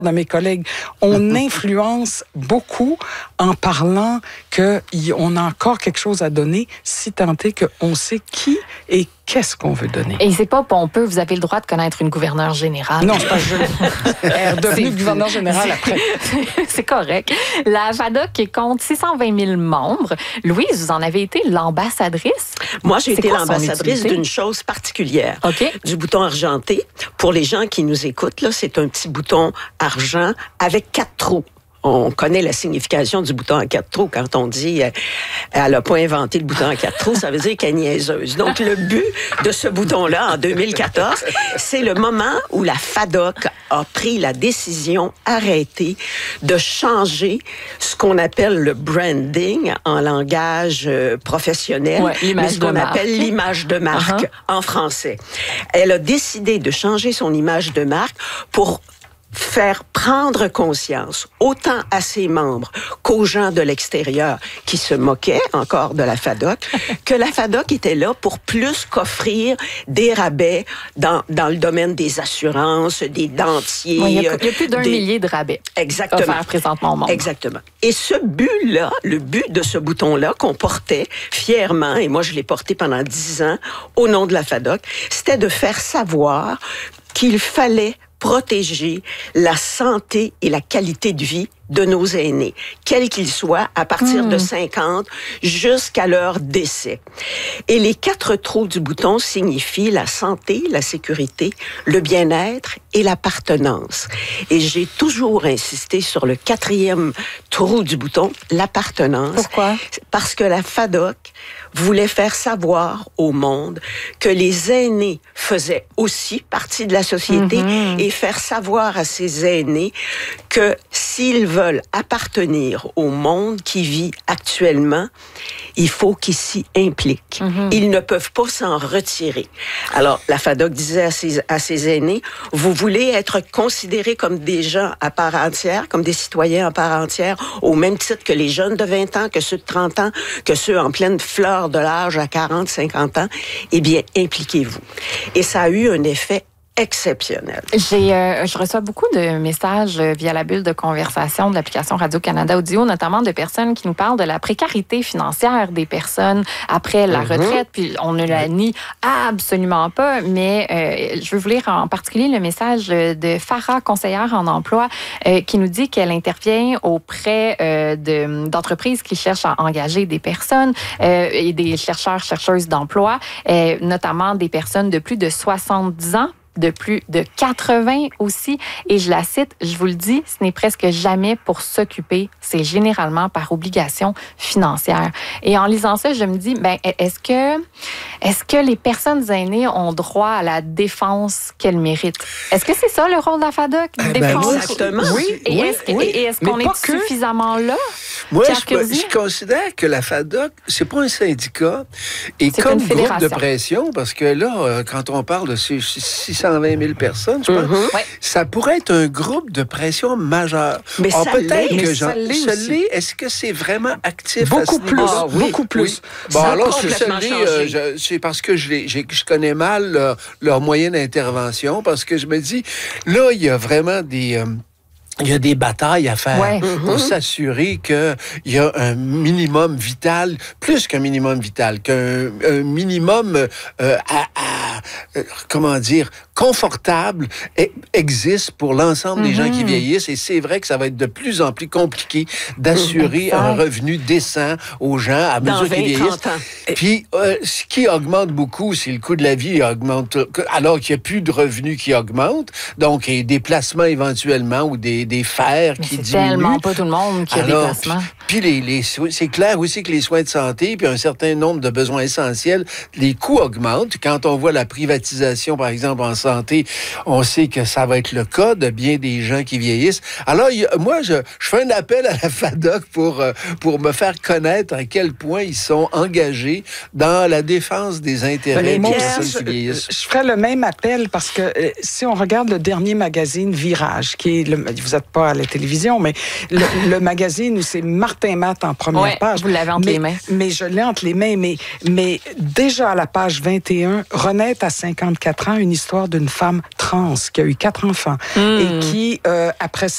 de mes collègues, on influence beaucoup en parlant qu'on a encore quelque chose à donner, si tant est qu'on sait qui et qu'est-ce qu'on veut donner. Et c'est pas pompeux, vous avez le droit de connaître une gouverneure générale. Non, c'est pas juste. Elle est devenue gouverneure générale après. C'est correct. La FADOC qui compte 620 000 membres. Louise, vous en avez été l'ambassadrice? Moi, j'ai été l'ambassadrice d'une chose particulière. Okay. Du bouton argenté. Pour les gens qui nous écoutent, là, c'est un petit bouton argent avec 4 trous. On connaît la signification du bouton à 4 trous. Quand on dit elle n'a pas inventé le bouton à 4 trous, ça veut dire qu'elle est niaiseuse. Donc, le but de ce bouton-là, en 2014, c'est le moment où la FADOC a pris la décision arrêtée de changer ce qu'on appelle le branding en langage professionnel, mais ce qu'on appelle l'image de marque en français. Elle a décidé de changer son image de marque pour faire prendre conscience autant à ses membres qu'aux gens de l'extérieur qui se moquaient encore de la FADOC, que la FADOC était là pour plus qu'offrir des rabais dans le domaine des assurances, des dentiers. Oui, il y a plus d'1 millier de rabais. Exactement. Offerts présentement au monde. Exactement. Et ce but-là, le but de ce bouton-là qu'on portait fièrement, et moi je l'ai porté pendant 10 ans au nom de la FADOC, c'était de faire savoir qu'il fallait protéger la santé et la qualité de vie de nos aînés, quels qu'ils soient, à partir de 50 jusqu'à leur décès. Et les 4 trous du bouton signifient la santé, la sécurité, le bien-être et l'appartenance. Et j'ai toujours insisté sur le 4e trou du bouton, l'appartenance. Pourquoi? Parce que la FADOC voulait faire savoir au monde que les aînés faisaient aussi partie de la société et faire savoir à ces aînés que s'ils veulent appartenir au monde qui vit actuellement, il faut qu'ils s'y impliquent. Ils ne peuvent pas s'en retirer. Alors, la FADOC disait à ses aînés, vous voulez être considérés comme des gens à part entière, comme des citoyens à part entière, au même titre que les jeunes de 20 ans, que ceux de 30 ans, que ceux en pleine fleur de l'âge à 40, 50 ans, eh bien, impliquez-vous. Et ça a eu un effet exceptionnel. Je reçois beaucoup de messages via la bulle de conversation de l'application Radio-Canada Audio, notamment de personnes qui nous parlent de la précarité financière des personnes après la retraite. Puis on ne la nie absolument pas, mais je veux vous lire en particulier le message de Farah, conseillère en emploi, qui nous dit qu'elle intervient auprès d'entreprises qui cherchent à engager des personnes et des chercheurs, chercheuses d'emploi, notamment des personnes de plus de 70 ans, de plus de 80 aussi. Et je la cite, je vous le dis, ce n'est presque jamais pour s'occuper, c'est généralement par obligation financière. Et en lisant ça, je me dis, ben, est-ce que les personnes aînées ont droit à la défense qu'elles méritent? Est-ce que c'est ça le rôle de la FADOC? Exactement. Oui. Et est-ce qu'on est suffisamment là? Moi, je considère que la FADOC, c'est pas un syndicat et c'est comme une groupe fédération de pression, parce que là, quand on parle de 620 000 personnes, je pense, ça pourrait être un groupe de pression majeur. Mais ça peut-être que ça l'est. est-ce que c'est vraiment actif beaucoup à ce niveau-là? Beaucoup plus. Bon, Ça a alors, si ça complètement l'est, c'est parce que je connais mal leur moyen d'intervention, parce que je me dis, là, il y a vraiment il y a des batailles à faire pour s'assurer qu'il y a un minimum vital, plus qu'un minimum vital, qu'un minimum comment dire, confortable existe pour l'ensemble des gens qui vieillissent. Et c'est vrai que ça va être de plus en plus compliqué d'assurer un revenu décent aux gens à mesure qu'ils vieillissent. Puis, ce qui augmente beaucoup, c'est le coût de la vie augmente, alors qu'il n'y a plus de revenus qui augmentent. Donc, et des placements éventuellement ou des fers qui diminuent. C'est tellement pas tout le monde qui a des placements. Puis c'est clair aussi que les soins de santé, puis un certain nombre de besoins essentiels, les coûts augmentent. Quand on voit la privatisation, par exemple, en santé, on sait que ça va être le cas de bien des gens qui vieillissent. Alors, moi, je fais un appel à la FADOC pour me faire connaître à quel point ils sont engagés dans la défense des intérêts des personnes qui vieillissent. Je ferais le même appel parce que si on regarde le dernier magazine Virage, qui est vous n'êtes pas à la télévision, mais le magazine où c'est Martin Matt en première page. Vous l'avez entre les mains. Mais je l'ai entre les mains. Mais déjà à la page 21, renaître à 54 ans, une histoire d'une femme trans qui a eu 4 enfants et qui, après